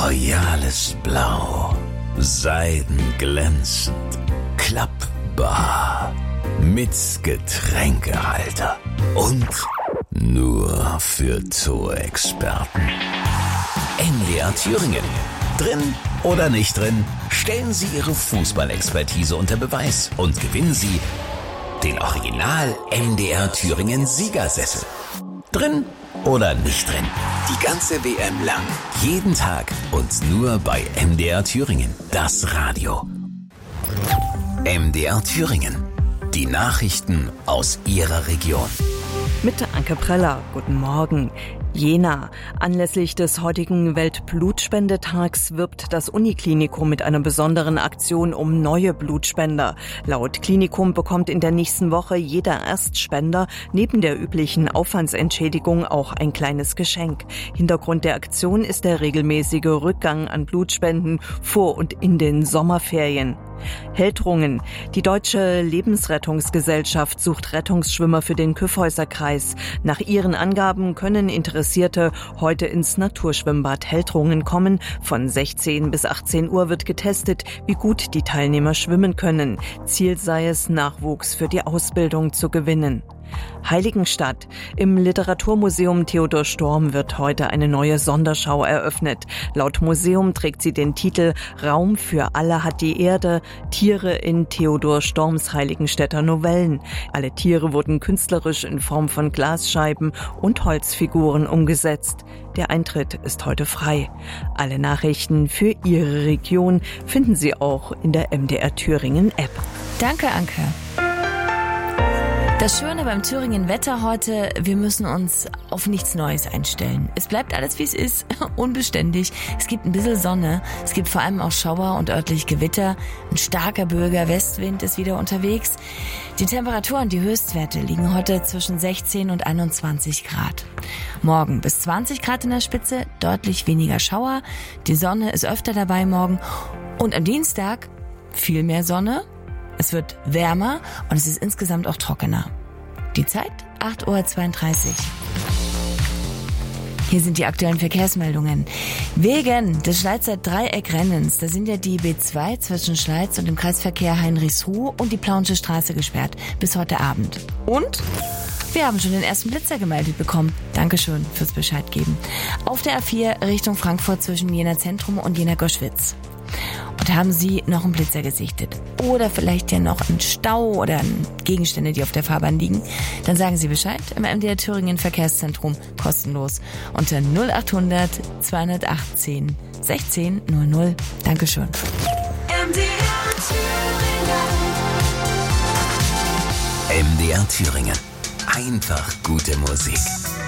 royales Blau, seidenglänzend, klappbar, mit Getränkehalter und nur für Zoo-Experten. NDR Thüringen. Drin oder nicht drin, stellen Sie Ihre Fußballexpertise unter Beweis und gewinnen Sie den Original NDR Thüringen Siegersessel. Drin oder nicht drin, die ganze WM lang, jeden Tag und nur bei NDR Thüringen, das Radio. NDR Thüringen, die Nachrichten aus Ihrer Region. Mit Anke Preller, guten Morgen. Jena. Anlässlich des heutigen Weltblutspendetags wirbt das Uniklinikum mit einer besonderen Aktion um neue Blutspender. Laut Klinikum bekommt in der nächsten Woche jeder Erstspender neben der üblichen Aufwandsentschädigung auch ein kleines Geschenk. Hintergrund der Aktion ist der regelmäßige Rückgang an Blutspenden vor und in den Sommerferien. Heldrungen. Die Deutsche Lebensrettungsgesellschaft sucht Rettungsschwimmer für den Kyffhäuser-Kreis. Nach ihren Angaben können Interessierte heute ins Naturschwimmbad Heldrungen kommen. Von 16 bis 18 Uhr wird getestet, wie gut die Teilnehmer schwimmen können. Ziel sei es, Nachwuchs für die Ausbildung zu gewinnen. Heiligenstadt. Im Literaturmuseum Theodor Storm wird heute eine neue Sonderschau eröffnet. Laut Museum trägt sie den Titel Raum für alle hat die Erde, Tiere in Theodor Storms Heiligenstädter Novellen. Alle Tiere wurden künstlerisch in Form von Glasscheiben und Holzfiguren umgesetzt. Der Eintritt ist heute frei. Alle Nachrichten für Ihre Region finden Sie auch in der MDR Thüringen App. Danke, Anke. Das Schöne beim Thüringen Wetter heute, wir müssen uns auf nichts Neues einstellen. Es bleibt alles wie es ist, unbeständig. Es gibt ein bisschen Sonne, es gibt vor allem auch Schauer und örtlich Gewitter. Ein starker böiger Westwind ist wieder unterwegs. Die Temperaturen, die Höchstwerte liegen heute zwischen 16 und 21 Grad. Morgen bis 20 Grad in der Spitze, deutlich weniger Schauer. Die Sonne ist öfter dabei morgen. Und am Dienstag viel mehr Sonne. Es wird wärmer und es ist insgesamt auch trockener. Die Zeit 8:32 Uhr. Hier sind die aktuellen Verkehrsmeldungen. Wegen des Schleizer Dreieckrennens, da sind ja die B2 zwischen Schleiz und dem Kreisverkehr Heinrichsruh und die Plauensche Straße gesperrt bis heute Abend. Und wir haben schon den ersten Blitzer gemeldet bekommen. Dankeschön fürs Bescheid geben. Auf der A4 Richtung Frankfurt zwischen Jena Zentrum und Jena Goschwitz. Und haben Sie noch einen Blitzer gesichtet? Oder vielleicht ja noch einen Stau oder Gegenstände, die auf der Fahrbahn liegen? Dann sagen Sie Bescheid im MDR Thüringen Verkehrszentrum kostenlos unter 0800 218 1600. Dankeschön. MDR Thüringen. Einfach gute Musik.